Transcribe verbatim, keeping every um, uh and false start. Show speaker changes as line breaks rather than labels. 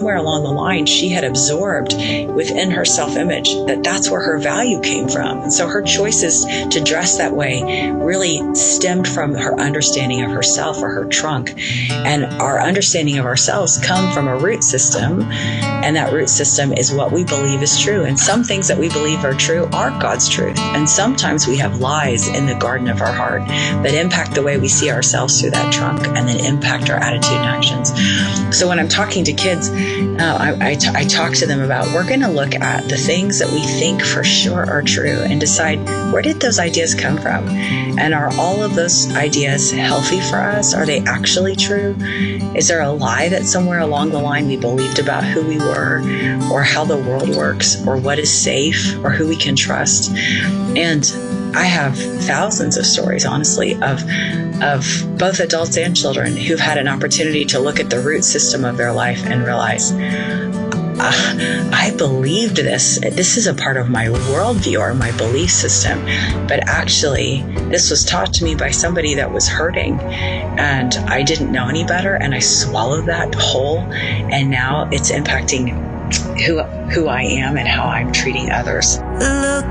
somewhere along the line, she had absorbed within her self-image that that's where her value came from. And so her choices to dress that way really stemmed from her understanding of herself, or her trunk. And our understanding of ourselves come from a root system. And that root system is what we believe is true. And some things that we believe are true aren't God's truth. And sometimes we have lies in the garden of our heart that impact the way we see ourselves through that trunk, and then impact our attitude and actions. So when I'm talking to kids, uh, I, I, t- I talk to them about, we're going to look at the things that we think for sure are true and decide, where did those ideas come from? And are all of those ideas healthy for us? Are they actually true? Is there a lie that somewhere along the line we believed about who we were, or how the world works, or what is safe, or who we can trust? And I have thousands of stories, honestly, of of both adults and children who've had an opportunity to look at the root system of their life and realize, uh, I believed this. This is a part of my worldview or my belief system. But actually, this was taught to me by somebody that was hurting, and I didn't know any better, and I swallowed that whole, and now it's impacting who who I am and how I'm treating others.
Look